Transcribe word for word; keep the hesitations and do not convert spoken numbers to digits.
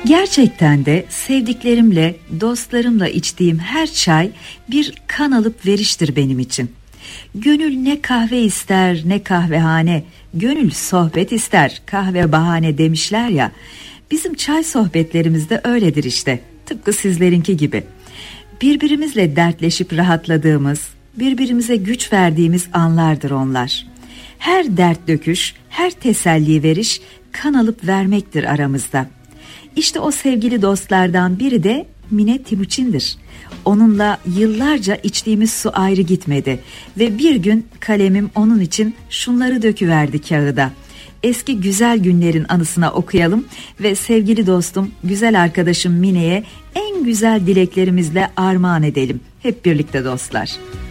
Gerçekten de sevdiklerimle, dostlarımla içtiğim her çay bir kan alıp veriştir benim için. Gönül ne kahve ister ne kahvehane, gönül sohbet ister kahve bahane demişler ya. Bizim çay sohbetlerimiz de öyledir işte, tıpkı sizlerinki gibi. Birbirimizle dertleşip rahatladığımız, birbirimize güç verdiğimiz anlardır onlar. Her dert döküş, her teselli veriş kan alıp vermektir aramızda. İşte o sevgili dostlardan biri de Mine Timuçin'dir. Onunla yıllarca içtiğimiz su ayrı gitmedi ve bir gün kalemim onun için şunları döküverdi kağıda. Eski güzel günlerin anısına okuyalım ve sevgili dostum, güzel arkadaşım Mine'ye en güzel dileklerimizle armağan edelim. Hep birlikte dostlar.